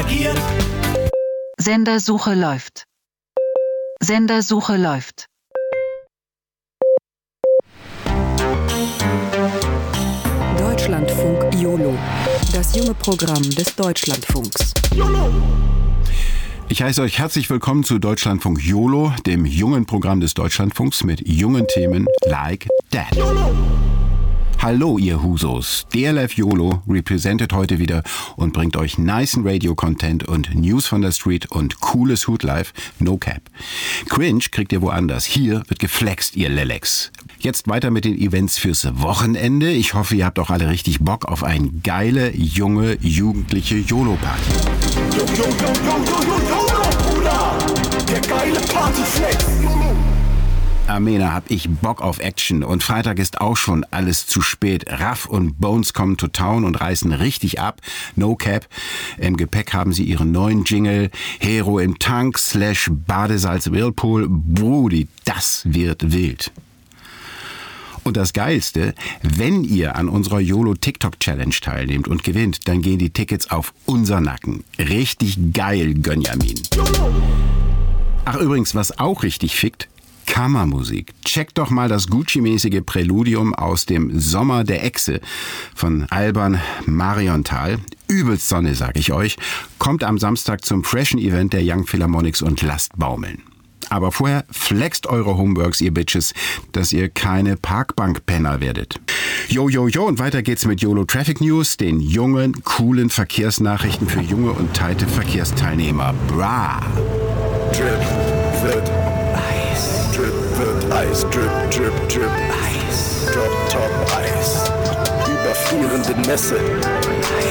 reagieren. Sendersuche läuft. Sendersuche läuft. Deutschlandfunk YOLO, das junge Programm des Deutschlandfunks. YOLO! Ich heiße euch herzlich willkommen zu Deutschlandfunk YOLO, dem jungen Programm des Deutschlandfunks mit jungen Themen like that. YOLO! Hallo ihr Husos, DLF YOLO representet heute wieder und bringt euch nicen Radio-Content und News von der Street und cooles Hoodlife, no cap. Cringe kriegt ihr woanders, hier wird geflext, ihr Lelex. Jetzt weiter mit den Events fürs Wochenende. Ich hoffe, ihr habt auch alle richtig Bock auf eine geile, junge, jugendliche YOLO-Party. Yo, yo, yo, yo, yo, yo, YOLO, Bruder! Der geile Partyflex! YOLO! Amena, hab ich Bock auf Action und Freitag ist auch schon alles zu spät. Raff und Bones kommen to town und reißen richtig ab. No cap. Im Gepäck haben sie ihren neuen Jingle. Hero im Tank / Badesalz Whirlpool. Brudi, das wird wild. Und das Geilste, wenn ihr an unserer YOLO TikTok Challenge teilnehmt und gewinnt, dann gehen die Tickets auf unser Nacken. Richtig geil, Gönjamin. Ach übrigens, was auch richtig fickt, Kammermusik. Checkt doch mal das Gucci-mäßige Präludium aus dem Sommer der Echse von Alban Mariontal. Übelst Sonne, sag ich euch. Kommt am Samstag zum freshen Event der Young Philharmonics und lasst baumeln. Aber vorher flext eure Homeworks, ihr Bitches, dass ihr keine Parkbank-Penner werdet. Jo, jo, jo, und weiter geht's mit YOLO Traffic News, den jungen, coolen Verkehrsnachrichten für junge und teite Verkehrsteilnehmer. Bra! Drip wird Eis. Drip wird Eis. Drip, drip, drip Eis. Drop top Eis. Überfrierende Nässe.